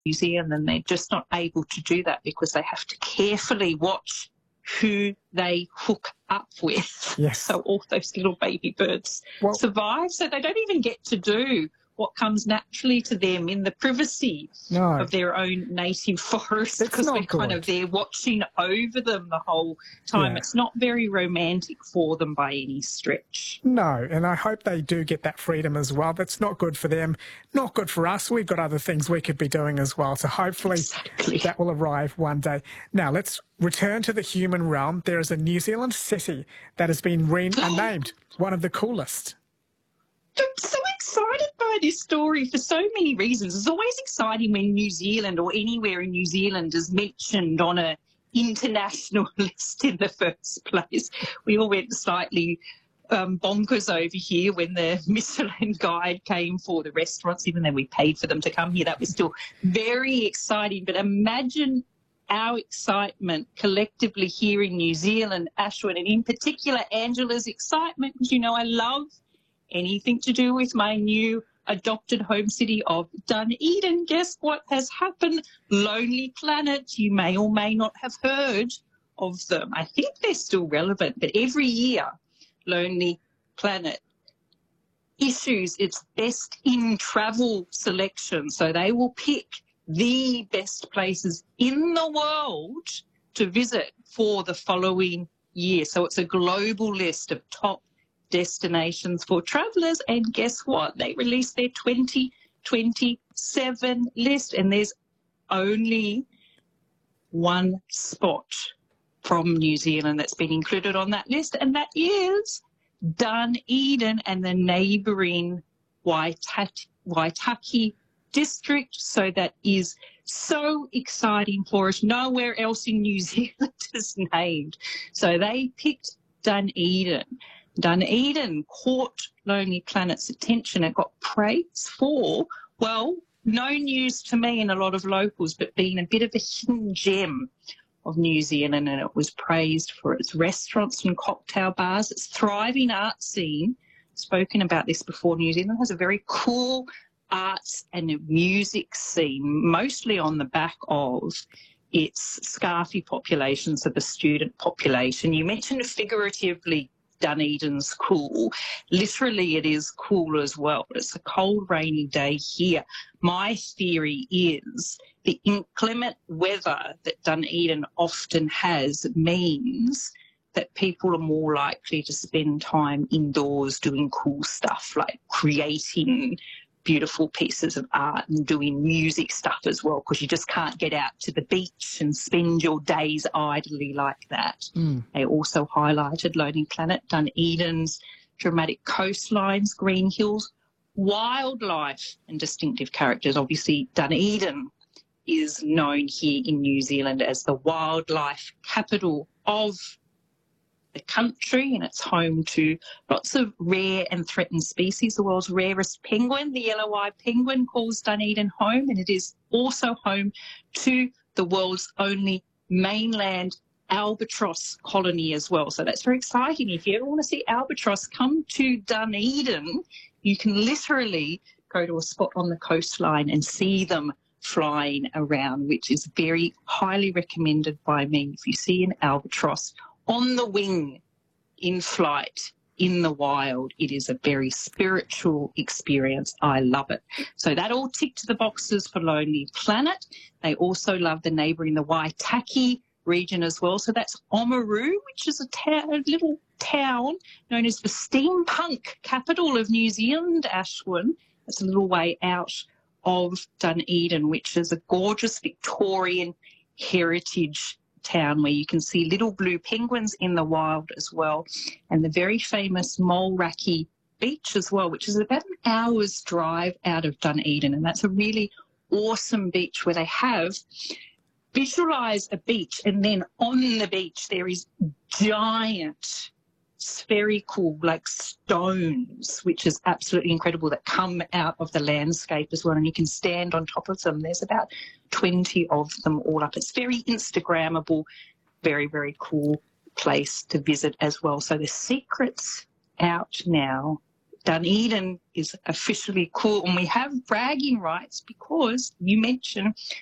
New Zealand, and they're just not able to do that because they have to carefully watch who they hook up with. Yes. So all those little baby birds survive. So they don't even get to do what comes naturally to them in the privacy of their own native forest, because we're kind of there watching over them the whole time. It's not very romantic for them by any stretch. No, and I hope they do get that freedom as well. That's not good for them, not good for us. We've got other things we could be doing as well. So hopefully that will arrive one day. Now, let's return to the human realm. There is a New Zealand city that has been renamed, one of the coolest. I'm so excited by this story for so many reasons. It's always exciting when New Zealand or anywhere in New Zealand is mentioned on an international list in the first place. We all went slightly bonkers over here when the Michelin guide came for the restaurants, even though we paid for them to come here. That was still very exciting. But imagine our excitement collectively here in New Zealand, Ashwin, and in particular Angela's excitement, because, you know, I love anything to do with my new adopted home city of Dunedin. Guess what has happened? Lonely Planet. You may or may not have heard of them. I think they're still relevant, but every year Lonely Planet issues its best in travel selection. So they will pick the best places in the world to visit for the following year. So it's a global list of top destinations for travellers, and guess what? They released their 2027 list, and there's only one spot from New Zealand that's been included on that list, and that is Dunedin and the neighbouring Waitaki district. So that is so exciting for us. Nowhere else in New Zealand is named. So they picked Dunedin. Dunedin caught Lonely Planet's attention. It got praise for, well, no news to me and a lot of locals, but being a bit of a hidden gem of New Zealand, and it was praised for its restaurants and cocktail bars, its thriving art scene. Spoken about this before. New Zealand has a very cool arts and music scene, mostly on the back of its Scarfy population, so the student population. You mentioned figuratively Dunedin's cool. Literally, it is cool as well. It's a cold, rainy day here. My theory is the inclement weather that Dunedin often has means that people are more likely to spend time indoors doing cool stuff, like creating beautiful pieces of art and doing music stuff as well, because you just can't get out to the beach and spend your days idly like that. They also highlighted Lonely Planet, Dunedin's dramatic coastlines, green hills, wildlife and distinctive characters. Obviously, Dunedin is known here in New Zealand as the wildlife capital of the country, and it's home to lots of rare and threatened species. The world's rarest penguin, the yellow-eyed penguin, calls Dunedin home, and it is also home to the world's only mainland albatross colony as well. So that's very exciting. If you ever want to see albatross, come to Dunedin. You can literally go to a spot on the coastline and see them flying around, which is very highly recommended by me. If you see an albatross on the wing, in flight, in the wild, it is a very spiritual experience. I love it. So that all ticked the boxes for Lonely Planet. They also love the neighbouring, the Waitaki region as well. So that's Oamaru, which is a little town known as the steampunk capital of New Zealand, Ashwin. It's a little way out of Dunedin, which is a gorgeous Victorian heritage town where you can see little blue penguins in the wild as well, and the very famous Mulraki Beach as well, which is about an hour's drive out of Dunedin, and that's a really awesome beach where they have visualise a beach, and then on the beach there is giant spherical like stones, which is absolutely incredible, that come out of the landscape as well, and you can stand on top of them. There's about 20 of them all up. It's very Instagrammable, very, very cool place to visit as well. So the secret's out now Dunedin is officially cool, and we have bragging rights because you mentioned